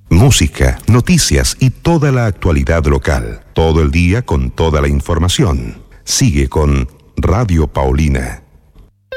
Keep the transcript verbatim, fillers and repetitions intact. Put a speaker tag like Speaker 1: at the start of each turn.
Speaker 1: Música, noticias y toda la actualidad local. Todo el día con toda la información. Sigue con Radio Paulina.